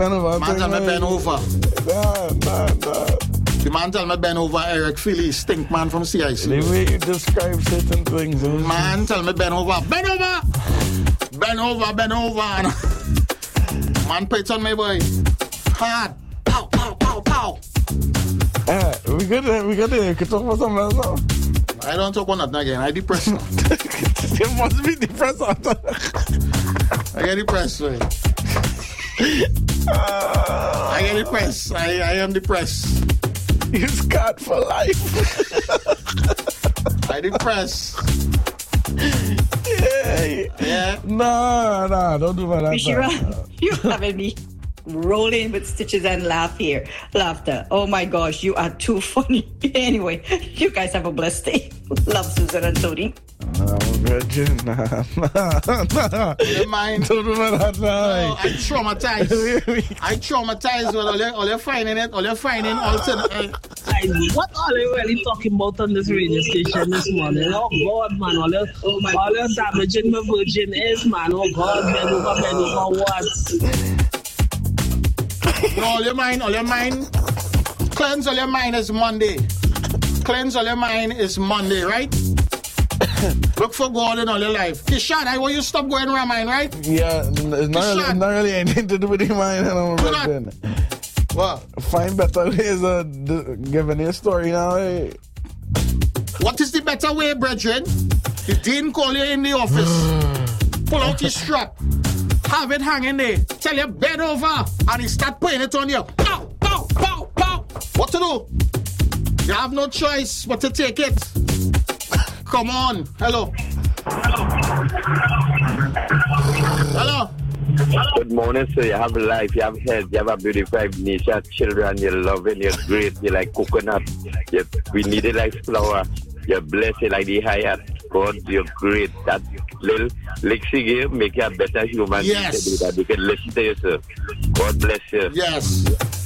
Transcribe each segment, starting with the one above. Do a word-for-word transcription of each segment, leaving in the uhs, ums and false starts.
bend over. Man tell me bend over. Nah, nah, nah. The man tell me bend over Eric Philly, stink man from C I C. The way you describe certain things. Man tell me bend over. Bend over! Bend over, bend over. Man put on me, boy. Hard. Pow, pow, pow, pow. Yeah, we got to, we got to talk about something else now. I don't talk about nothing again. I depressed now. You must be depressed. I get depressed, right? uh, I get depressed. I, I am depressed. You're scarred for life. I depressed. Yeah. Yeah. No, no, don't do that. Bishira, you having me rolling with stitches and laugh here. Laughter. Oh my gosh, you are too funny. Anyway, you guys have a blessed day. Love, Susan and Tony. No, virgin. Nah, nah, nah. Your mind. Don't do that. Nah. No, I traumatized. I traumatized. All you're, all you're finding it. All you're finding alternate. Uh, what are they really talking about on this radio station this morning? Oh God, man! All you're, oh my, all you're damaging my virgin is, man. Oh God, bend over, bend over, what? No, all your mind, all your mind. Cleanse all your mind is Monday. Cleanse all your mind is Monday, right? Look for God in all your life. Kishan, I want you to stop going around mine, right? Yeah, it's not, really, not really anything to do with your mind. And what? Find better ways of giving you a story now. Eh? What is the better way, brethren? The dean call you in the office. Pull out your strap. Have it hanging there. Tell you bend over. And he start putting it on you. Pow, pow, pow, pow. What to do? You have no choice but to take it. Come on. Hello. Hello. Hello. Good morning, sir. You have life, you have health, you have a beautiful niche, you have children, you're loving, you're great, you're like coconut. You're, we need it like flower. You're blessed, you're like the Hyatt. God, you're great. That little Lexi game make you a better human. Yes. You, that. You can listen to yourself. God bless you. Yes.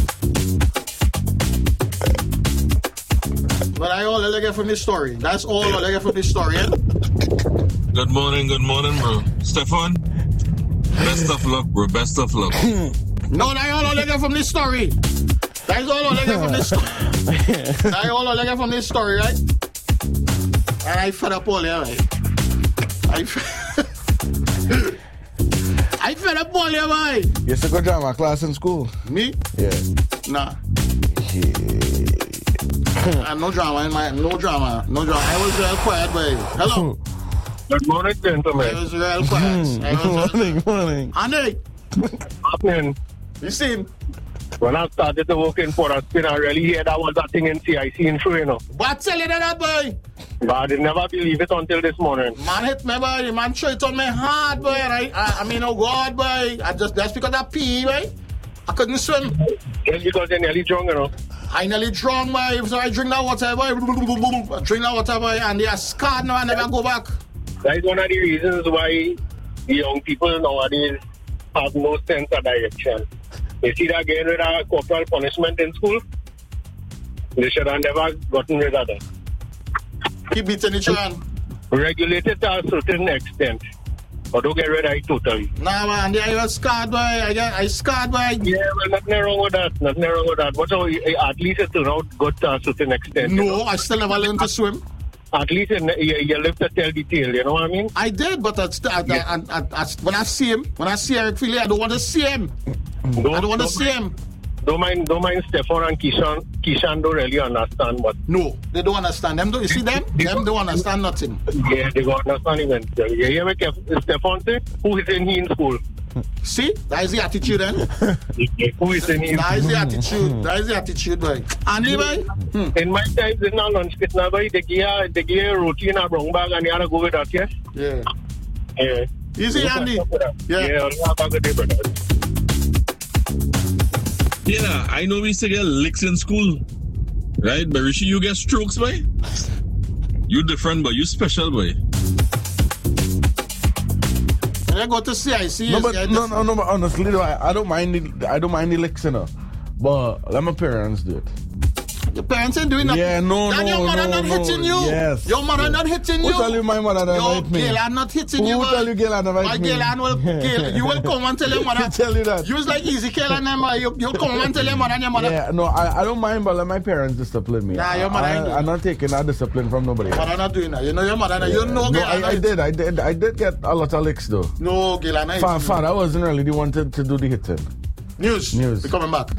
But I all I get from this story. That's all I get from this story, eh? Good morning, good morning, bro. Stefan, best of luck, bro. Best of luck. No, that's all I get from this story. That's all I get from this story. That's all I get from this story, right? And I fed up all here, right? I fed, I fed up all here, right? You used to go drama class in school? Me? Yeah. Nah. Yeah. And no drama in my no drama, no drama. I was real quiet, boy. Hello. Good morning, gentlemen. I was real quiet. I was morning, morning. Andy. Happening. You seen? When I started to work in Port of Spain, I really heard that was that thing in C I C in true, you know. But tell you that, boy. But I did never believe it until this morning. Man hit me, boy. The man threw it on me hard, boy. And I, I, I mean, oh God, boy. I just that's because I pee, boy. I couldn't swim. Just because you're nearly drunk, you know. I nearly drunk, boy. So I drink that water, boy. I drink that water, boy. And they are scarred now and never go back. That is one of the reasons why the young people nowadays have no sense of direction. You see that getting rid of corporal punishment in school? They should have never gotten rid of that. Keep beating each other. Regulate it to a certain extent. Or don't get rid of it totally. Nah, man. They are scarred, boy. I get, I scarred, boy. Yeah, well, nothing wrong with that. Nothing wrong with that. But so, at least it turned out good to a certain extent. No, you know? I still never learned to swim. At least you, you live to tell the tale, you know what I mean? I did, but that's, I, I, I, I, I, when I see him, when I see Eric Philly, I don't want to see him. Don't, I don't want to don't see him. Don't mind, don't mind Stefan and Kishan. Kishan don't really understand what. No, they don't understand. Them, don't, you see them? Them don't understand nothing. Yeah, they don't understand even. You hear me, Stefan say? Who is in he in school? See? That is the attitude, then. Who is in he in That is school? the attitude. That is the attitude, boy. Andy, boy? Hmm. In my time, there's no lunch kit now, boy. They give you, they give you roti in a brown bag and you have to go with that, yes? Yeah. Yeah. Easy, Andy. Yeah. Yeah, have a good day, brother. Yeah, I know we used to get licks in school, right? But Rishi, you get strokes, boy. You different, boy. You special, boy. When I go to C I C, no, but no, no, no, but honestly, though, I, I don't mind the, I don't mind the licks, you know. But let my parents do it. Your parents ain't doing nothing. Yeah, no, then no, your mother no, not no. hitting you. Yes. Your mother yes. not hitting Who you. Who tell you my mother never Your hit me? girl are not hitting Who you. tell you girl never My hit me? girl will girl, you will come and tell your mother. tell you that. You was like easy girl and them. You you come and tell your mother and your mother. Yeah, no, I, I don't mind, but let my parents discipline me. Nah, your mother ain't I, doing I'm not taking that discipline from nobody. Your mother not doing that. You know your mother. You know No, girl. I, I did, I did, I did get a lot of licks though. No girl and I. Fa- Father wasn't really the one to, to do the hitting. News. News. We're coming back.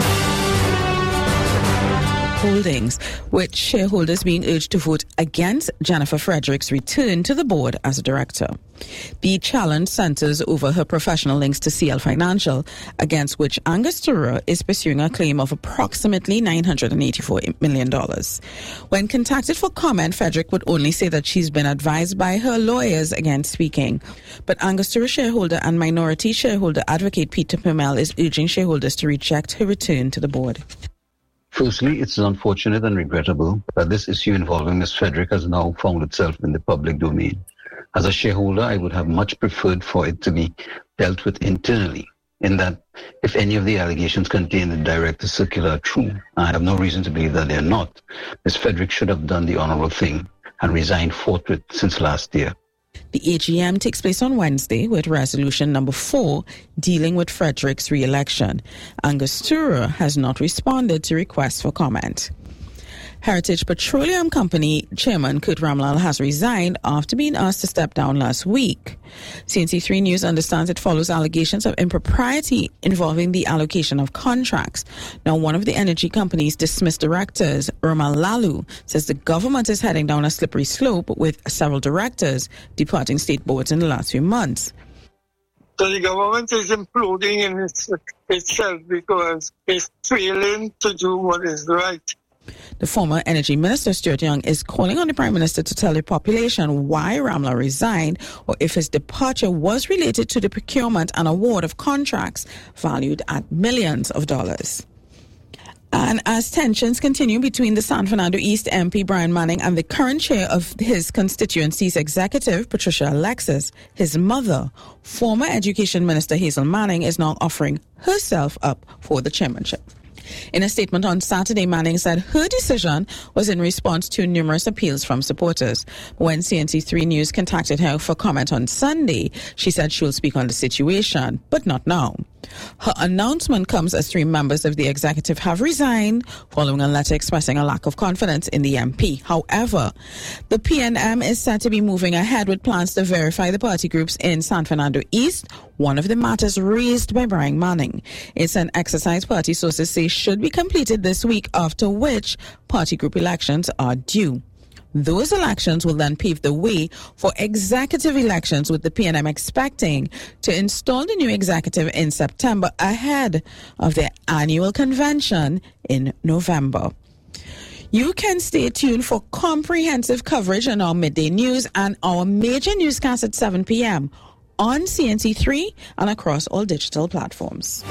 Holdings, with shareholders being urged to vote against Jennifer Frederick's return to the board as a director. The challenge centers over her professional links to C L Financial, against which Angostura is pursuing a claim of approximately nine hundred eighty-four million dollars. When contacted for comment, Frederick would only say that she's been advised by her lawyers against speaking. But Angostura shareholder and minority shareholder advocate Peter Pimel is urging shareholders to reject her return to the board. Firstly, it's unfortunate and regrettable that this issue involving Miz Frederick has now found itself in the public domain. As a shareholder, I would have much preferred for it to be dealt with internally, in that if any of the allegations contained in the director's circular are true, I have no reason to believe that they are not, Miz Frederick should have done the honorable thing and resigned forthwith since last year. The A G M takes place on Wednesday with resolution number four dealing with Frederick's re-election. Angostura has not responded to requests for comment. Heritage Petroleum Company Chairman Kurt Ramlal has resigned after being asked to step down last week. C N C three News understands it follows allegations of impropriety involving the allocation of contracts. Now, one of the energy company's dismissed directors, Ramal Lalu, says the government is heading down a slippery slope with several directors departing state boards in the last few months. So the government is imploding in its, itself because it's failing to do what is right. The former Energy Minister, Stuart Young, is calling on the Prime Minister to tell the population why Ramlal resigned or if his departure was related to the procurement and award of contracts valued at millions of dollars. And as tensions continue between the San Fernando East M P Brian Manning and the current chair of his constituency's executive, Patricia Alexis, his mother, former Education Minister Hazel Manning, is now offering herself up for the chairmanship. In a statement on Saturday, Manning said her decision was in response to numerous appeals from supporters. When C N C three News contacted her for comment on Sunday, she said she will speak on the situation, but not now. Her announcement comes as three members of the executive have resigned following a letter expressing a lack of confidence in the M P. However, the P N M is said to be moving ahead with plans to verify the party groups in San Fernando East, one of the matters raised by Brian Manning. It's an exercise party sources say should be completed this week, after which party group elections are due. Those elections will then pave the way for executive elections, with the P N M expecting to install the new executive in September ahead of their annual convention in November. You can stay tuned for comprehensive coverage on our midday news and our major newscast at seven p.m. on C N C three and across all digital platforms.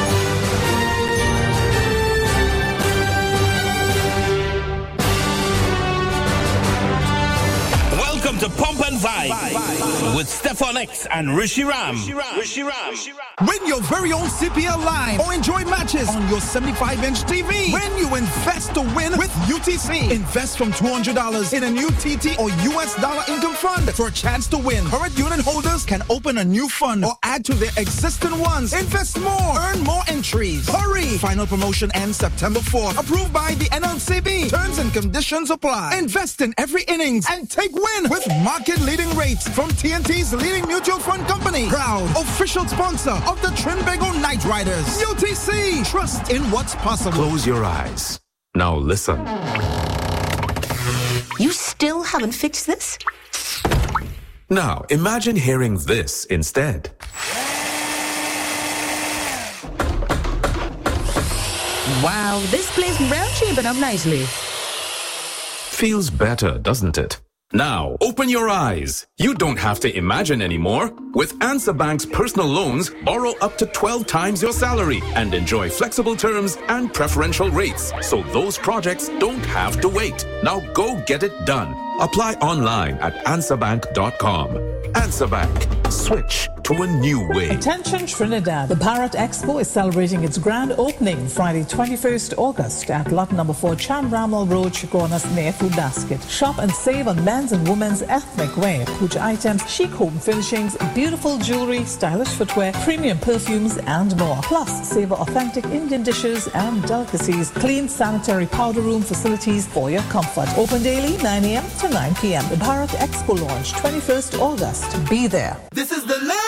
Welcome to Pump and Vibe, Vibe. with Stefan X and Rishi Ram. Rishi Ram. Win your very own C P L line or enjoy matches on your seventy-five inch T V when you invest to win with U T C. Invest from two hundred dollars in a new T T or U S dollar income fund for a chance to win. Current unit holders can open a new fund or add to their existing ones. Invest more, earn more entries. Hurry! Final promotion ends September fourth. Approved by the N L C B. Terms and conditions apply. Invest in every innings and take win with market-leading rates from T N T's leading mutual fund company. Proud official sponsor of the Trinbago Knight Riders. U T C. Trust in what's possible. Close your eyes. Now listen. You still haven't fixed this? Now imagine hearing this instead. Wow, this place well shaping up nicely. Feels better, doesn't it? Now, open your eyes. You don't have to imagine anymore. With Answer Bank's personal loans, borrow up to twelve times your salary and enjoy flexible terms and preferential rates, so those projects don't have to wait. Now go get it done. Apply online at answer bank dot com. Answer Bank. Switch to to a new way. Attention Trinidad. The Bharat Expo is celebrating its grand opening Friday twenty-first August at lot number four Chan Ramal Road, Chagonas near Food Basket. Shop and save on men's and women's ethnic wear, puja items, chic home furnishings, beautiful jewelry, stylish footwear, premium perfumes and more. Plus, savor authentic Indian dishes and delicacies. Clean sanitary powder room facilities for your comfort. Open daily nine a.m. to nine p.m. The Bharat Expo launch twenty-first August. Be there. This is the land.